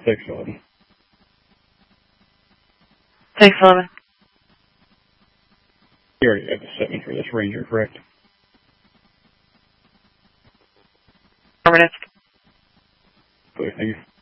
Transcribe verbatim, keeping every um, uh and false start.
six eleven. six eleven. You already have the set for this Ranger, correct? Affirmative. Clear, thank you.